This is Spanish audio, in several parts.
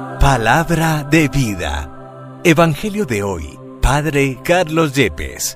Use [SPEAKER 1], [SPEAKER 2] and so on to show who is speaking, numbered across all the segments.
[SPEAKER 1] Palabra de vida. Evangelio de hoy. Padre Carlos Yepes.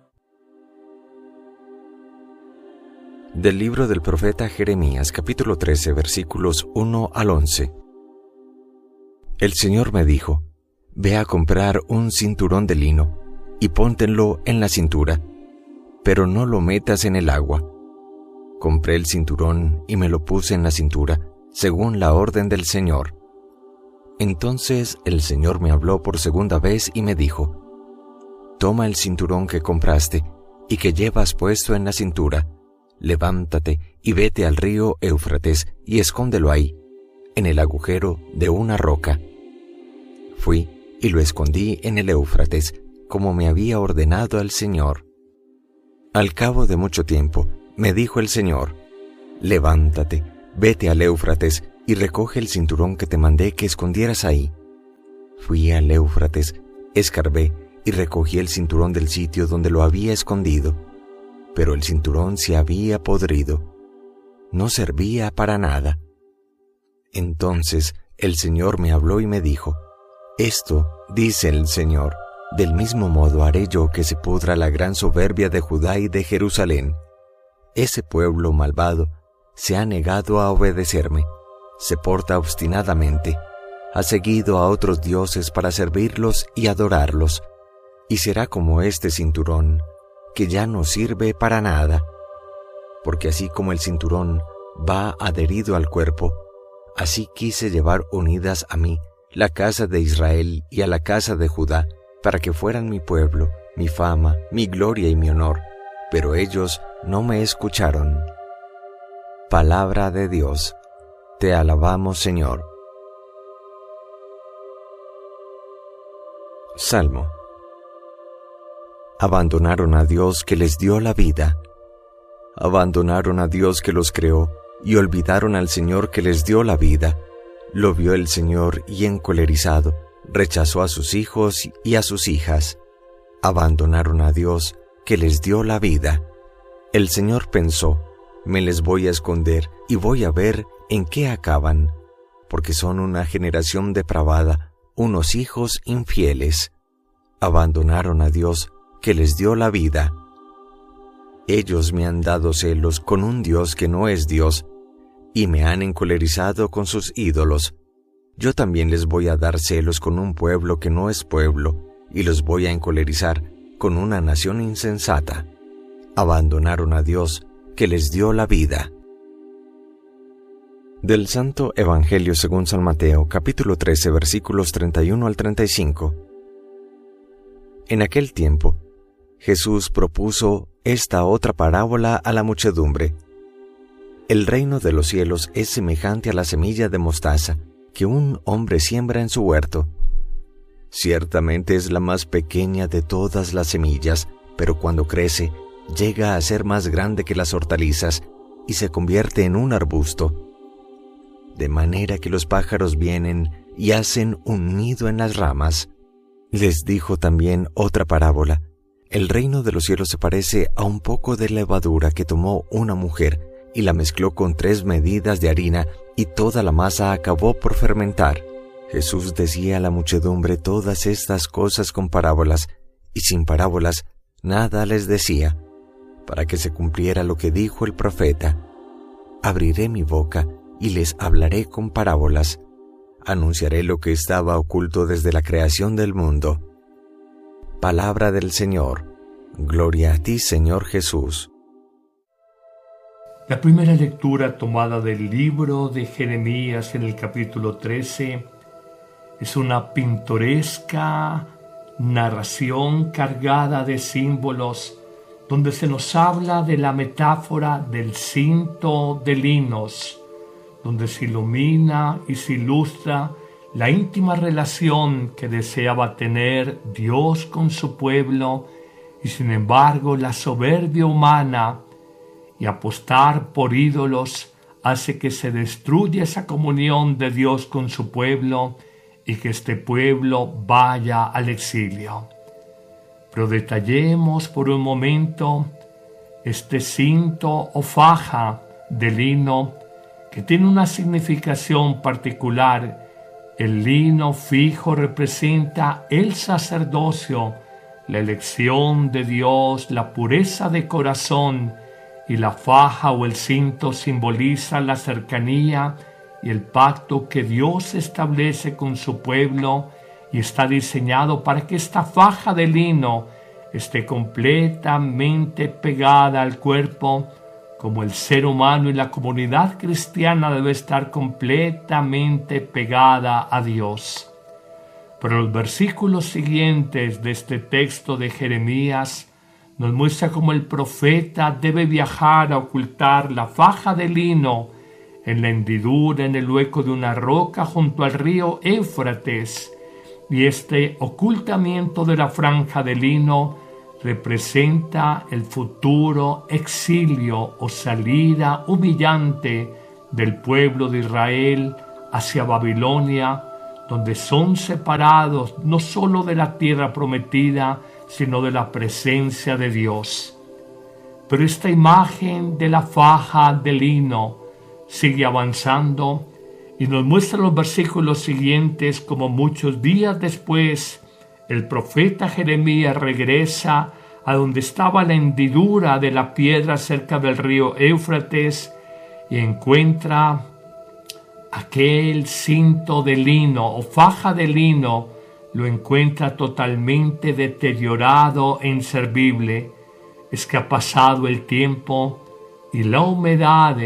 [SPEAKER 2] Del libro del profeta Jeremías, capítulo 13, versículos 1 al 11. El Señor me dijo: Ve a comprar un cinturón de lino y póntenlo en la cintura, pero no lo metas en el agua. Compré el cinturón y me lo puse en la cintura, según la orden del Señor. Entonces el Señor me habló por segunda vez y me dijo: Toma el cinturón que compraste y que llevas puesto en la cintura, levántate y vete al río Éufrates y escóndelo ahí, en el agujero de una roca. Fui y lo escondí en el Éufrates, como me había ordenado el Señor. Al cabo de mucho tiempo, me dijo el Señor: Levántate, vete al Éufrates y recoge el cinturón que te mandé que escondieras ahí. Fui al Éufrates, escarbé y recogí el cinturón del sitio donde lo había escondido, pero el cinturón se había podrido. No servía para nada. Entonces el Señor me habló y me dijo: Esto dice el Señor: del mismo modo haré yo que se pudra la gran soberbia de Judá y de Jerusalén. Ese pueblo malvado se ha negado a obedecerme, se porta obstinadamente, ha seguido a otros dioses para servirlos y adorarlos, y será como este cinturón, que ya no sirve para nada. Porque así como el cinturón va adherido al cuerpo, así quise llevar unidas a mí la casa de Israel y a la casa de Judá, para que fueran mi pueblo, mi fama, mi gloria y mi honor, pero ellos no me escucharon. Palabra de Dios. Te alabamos, Señor. Salmo. Abandonaron a Dios que les dio la vida. Abandonaron a Dios que los creó y olvidaron al Señor que les dio la vida. Lo vio el Señor y encolerizado, rechazó a sus hijos y a sus hijas. Abandonaron a Dios que les dio la vida. El Señor pensó: me les voy a esconder y voy a ver en qué acaban, porque son una generación depravada, unos hijos infieles. Abandonaron a Dios que les dio la vida. Ellos me han dado celos con un Dios que no es Dios, y me han encolerizado con sus ídolos. Yo también les voy a dar celos con un pueblo que no es pueblo, y los voy a encolerizar con una nación insensata. Abandonaron a Dios que les dio la vida. Del Santo Evangelio según San Mateo, capítulo 13, versículos 31 al 35. En aquel tiempo, Jesús propuso esta otra parábola a la muchedumbre. El reino de los cielos es semejante a la semilla de mostaza que un hombre siembra en su huerto. Ciertamente es la más pequeña de todas las semillas, pero cuando crece, llega a ser más grande que las hortalizas y se convierte en un arbusto, de manera que los pájaros vienen y hacen un nido en las ramas. Les dijo también otra parábola. El reino de los cielos se parece a un poco de levadura que tomó una mujer y la mezcló con 3 medidas de harina y toda la masa acabó por fermentar. Jesús decía a la muchedumbre todas estas cosas con parábolas, y sin parábolas nada les decía, para que se cumpliera lo que dijo el profeta: abriré mi boca y les hablaré con parábolas, anunciaré lo que estaba oculto desde la creación del mundo. Palabra del Señor. Gloria a ti, Señor Jesús.
[SPEAKER 3] La primera lectura tomada del libro de Jeremías en el capítulo 13 es una pintoresca narración cargada de símbolos, donde se nos habla de la metáfora del cinto de linos, donde se ilumina y se ilustra la íntima relación que deseaba tener Dios con su pueblo, y sin embargo la soberbia humana y apostar por ídolos hace que se destruya esa comunión de Dios con su pueblo y que este pueblo vaya al exilio. Pero detallemos por un momento este cinto o faja de lino que tiene una significación particular, El lino fijo representa el sacerdocio, la elección de Dios, la pureza de corazón, y la faja o el cinto simboliza la cercanía y el pacto que Dios establece con su pueblo, y está diseñado para que esta faja de lino esté completamente pegada al cuerpo, como el ser humano y la comunidad cristiana debe estar completamente pegada a Dios. Pero los versículos siguientes de este texto de Jeremías nos muestra cómo el profeta debe viajar a ocultar la faja de lino en la hendidura, en el hueco de una roca junto al río Éufrates, y este ocultamiento de la franja de lino representa el futuro exilio o salida humillante del pueblo de Israel hacia Babilonia, donde son separados no solo de la tierra prometida, sino de la presencia de Dios. Pero esta imagen de la faja de lino sigue avanzando y nos muestra los versículos siguientes como muchos días después el profeta Jeremías regresa a donde estaba la hendidura de la piedra cerca del río Éufrates y encuentra aquel cinto de lino o faja de lino, lo encuentra totalmente deteriorado e inservible. Es que ha pasado el tiempo y la humedad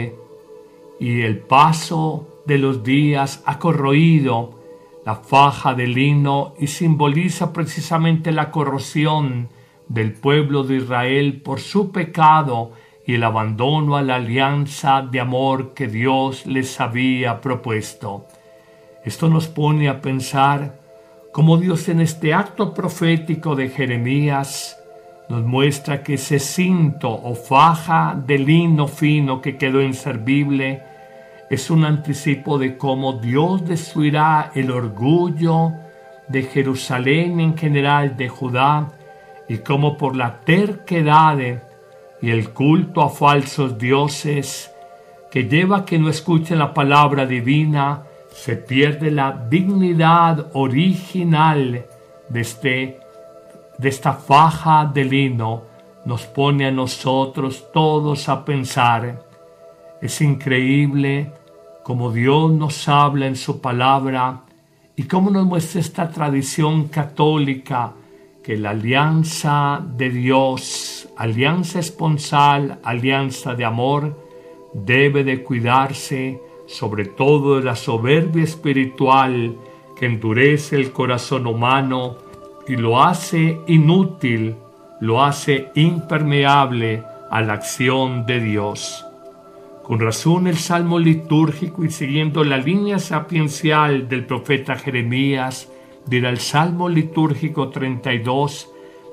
[SPEAKER 3] y el paso de los días ha corroído la faja de lino y simboliza precisamente la corrosión del pueblo de Israel por su pecado y el abandono a la alianza de amor que Dios les había propuesto. Esto nos pone a pensar cómo Dios en este acto profético de Jeremías nos muestra que ese cinto o faja de lino fino que quedó inservible es un anticipo de cómo Dios destruirá el orgullo de Jerusalén en general, de Judá, y cómo por la terquedad y el culto a falsos dioses que lleva a que no escuchen la palabra divina, se pierde la dignidad original de esta faja de lino. Nos pone a nosotros todos a pensar. Es increíble cómo Dios nos habla en su palabra y cómo nos muestra esta tradición católica que la alianza de Dios, alianza esponsal, alianza de amor, debe de cuidarse sobre todo de la soberbia espiritual que endurece el corazón humano y lo hace inútil, lo hace impermeable a la acción de Dios. Con razón el salmo litúrgico, y siguiendo la línea sapiencial del profeta Jeremías, dirá el salmo litúrgico 32,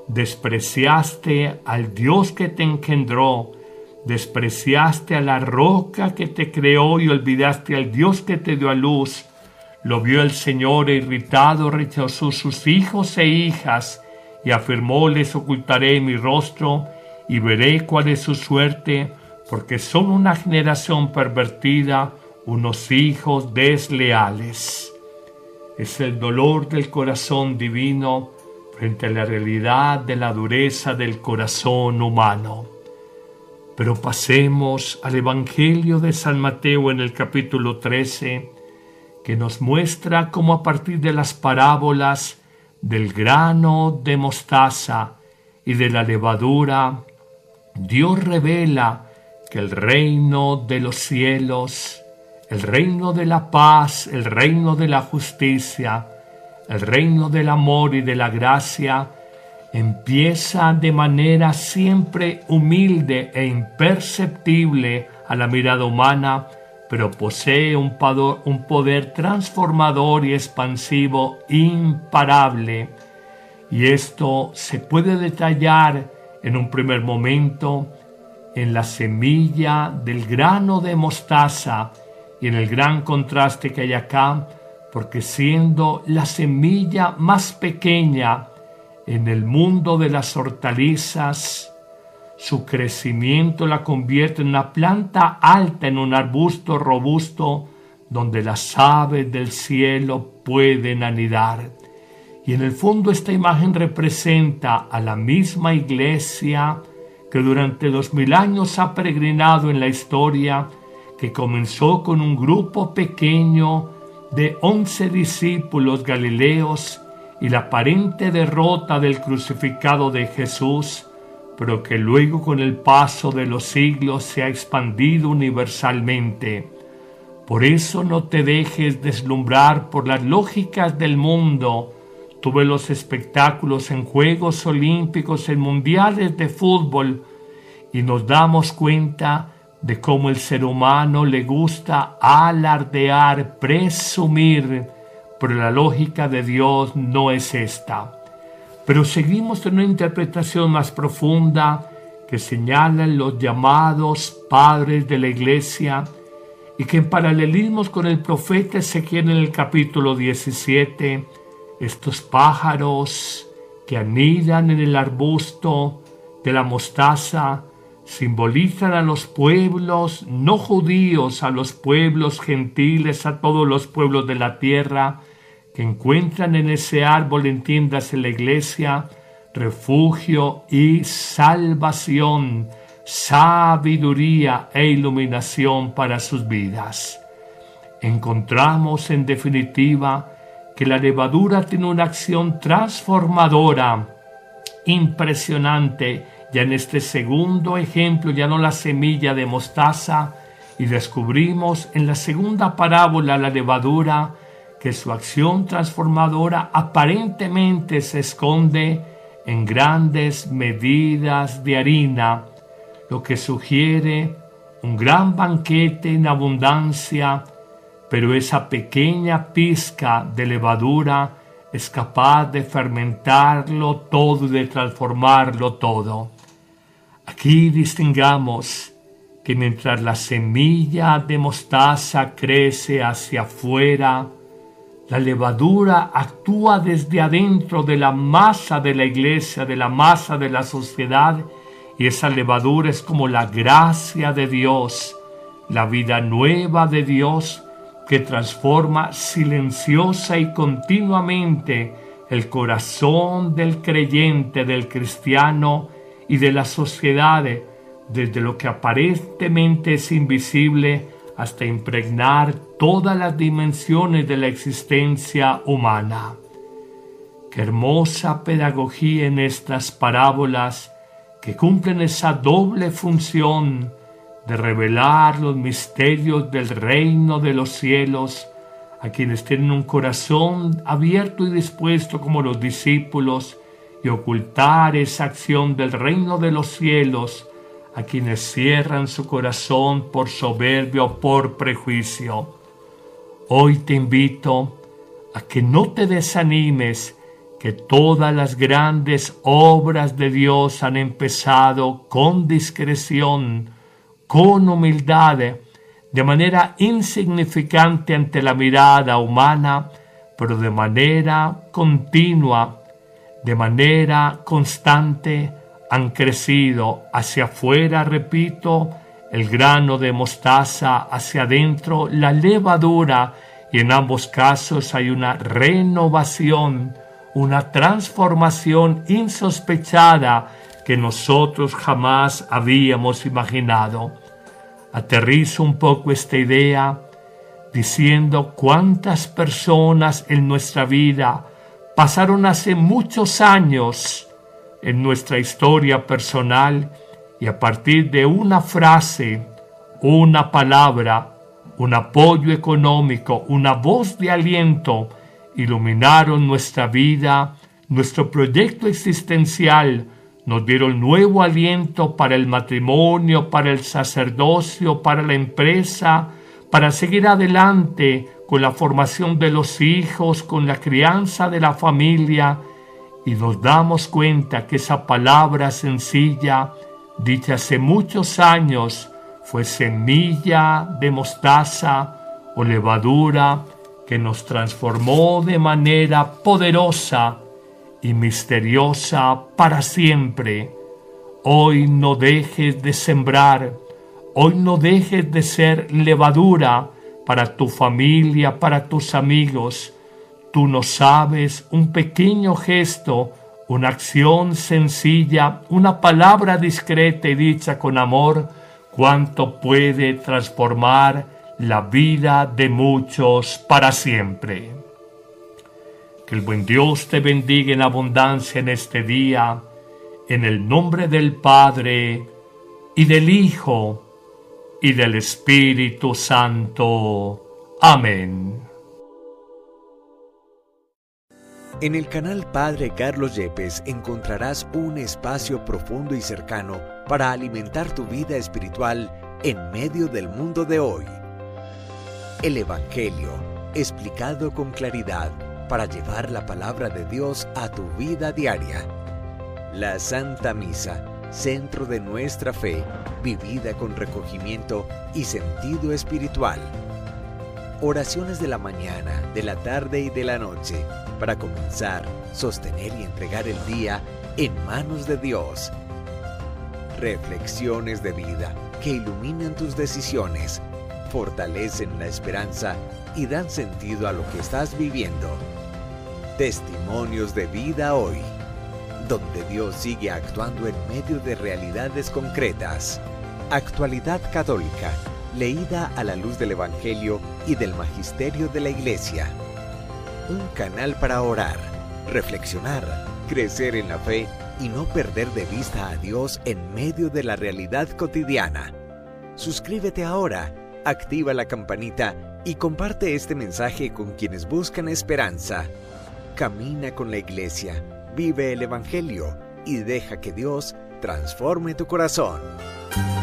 [SPEAKER 3] despreciaste al Dios que te engendró, despreciaste a la roca que te creó y olvidaste al Dios que te dio a luz. Lo vio el Señor e irritado rechazó sus hijos e hijas y afirmó: les ocultaré mi rostro y veré cuál es su suerte, porque son una generación pervertida, unos hijos desleales. Es el dolor del corazón divino frente a la realidad de la dureza del corazón humano. Pero pasemos al Evangelio de San Mateo en el capítulo 13, que nos muestra cómo a partir de las parábolas del grano de mostaza y de la levadura, Dios revela que el reino de los cielos, el reino de la paz, el reino de la justicia, el reino del amor y de la gracia, empieza de manera siempre humilde e imperceptible a la mirada humana, pero posee un poder transformador y expansivo imparable. Y esto se puede detallar en un primer momento en la semilla del grano de mostaza y en el gran contraste que hay acá, porque siendo la semilla más pequeña en el mundo de las hortalizas, su crecimiento la convierte en una planta alta, en un arbusto robusto, donde las aves del cielo pueden anidar. Y en el fondo esta imagen representa a la misma iglesia que durante 2000 años ha peregrinado en la historia, que comenzó con un grupo pequeño de 11 discípulos galileos y la aparente derrota del crucificado de Jesús, pero que luego con el paso de los siglos se ha expandido universalmente. Por eso no te dejes deslumbrar por las lógicas del mundo. Tú ves los espectáculos en Juegos Olímpicos, en Mundiales de fútbol, y nos damos cuenta de cómo el ser humano le gusta alardear, presumir, pero la lógica de Dios no es esta. Pero seguimos en una interpretación más profunda que señalan los llamados padres de la iglesia y que en paralelismos con el profeta Ezequiel en el capítulo 17, estos pájaros que anidan en el arbusto de la mostaza simbolizan a los pueblos no judíos, a los pueblos gentiles, a todos los pueblos de la tierra que encuentran en ese árbol, entiéndase la iglesia, refugio y salvación, sabiduría e iluminación para sus vidas. Encontramos en definitiva que la levadura tiene una acción transformadora impresionante. Ya en este segundo ejemplo, ya no la semilla de mostaza, y descubrimos en la segunda parábola la levadura, que su acción transformadora aparentemente se esconde en grandes medidas de harina, lo que sugiere un gran banquete en abundancia, pero esa pequeña pizca de levadura es capaz de fermentarlo todo y de transformarlo todo. Aquí distingamos que mientras la semilla de mostaza crece hacia afuera, la levadura actúa desde adentro de la masa de la iglesia, de la masa de la sociedad, y esa levadura es como la gracia de Dios, la vida nueva de Dios, que transforma silenciosa y continuamente el corazón del creyente, del cristiano y de la sociedad, desde lo que aparentemente es invisible hasta impregnar todas las dimensiones de la existencia humana. Qué hermosa pedagogía en estas parábolas que cumplen esa doble función de revelar los misterios del reino de los cielos a quienes tienen un corazón abierto y dispuesto como los discípulos, y ocultar esa acción del reino de los cielos a quienes cierran su corazón por soberbia o por prejuicio. Hoy te invito a que no te desanimes, que todas las grandes obras de Dios han empezado con discreción, con humildad, de manera insignificante ante la mirada humana, pero de manera continua, de manera constante, han crecido hacia afuera, repito, el grano de mostaza, hacia adentro la levadura, y en ambos casos hay una renovación, una transformación insospechada que nosotros jamás habíamos imaginado. Aterrizo un poco esta idea diciendo cuántas personas en nuestra vida pasaron hace muchos años en nuestra historia personal y a partir de una frase, una palabra, un apoyo económico, una voz de aliento, iluminaron nuestra vida, nuestro proyecto existencial, nos dieron nuevo aliento para el matrimonio, para el sacerdocio, para la empresa, para seguir adelante con la formación de los hijos, con la crianza de la familia, y nos damos cuenta que esa palabra sencilla, dicha hace muchos años, fue semilla de mostaza o levadura que nos transformó de manera poderosa y misteriosa para siempre. Hoy no dejes de sembrar, hoy no dejes de ser levadura, para tu familia, para tus amigos. Tú no sabes, un pequeño gesto, una acción sencilla, una palabra discreta y dicha con amor, cuánto puede transformar la vida de muchos para siempre. Que el buen Dios te bendiga en abundancia en este día, en el nombre del Padre, y del Hijo, y del Espíritu Santo. Amén.
[SPEAKER 1] En el canal Padre Carlos Yepes encontrarás un espacio profundo y cercano para alimentar tu vida espiritual en medio del mundo de hoy. El Evangelio, explicado con claridad para llevar la palabra de Dios a tu vida diaria. La Santa Misa, centro de nuestra fe, vivida con recogimiento y sentido espiritual. Oraciones de la mañana, de la tarde y de la noche, para comenzar, sostener y entregar el día en manos de Dios. Reflexiones de vida que iluminan tus decisiones, fortalecen la esperanza y dan sentido a lo que estás viviendo. Testimonios de vida hoy, donde Dios sigue actuando en medio de realidades concretas. Actualidad católica, leída a la luz del Evangelio y del Magisterio de la Iglesia. Un canal para orar, reflexionar, crecer en la fe y no perder de vista a Dios en medio de la realidad cotidiana. Suscríbete ahora, activa la campanita y comparte este mensaje con quienes buscan esperanza. Camina con la Iglesia, vive el Evangelio y deja que Dios transforme tu corazón.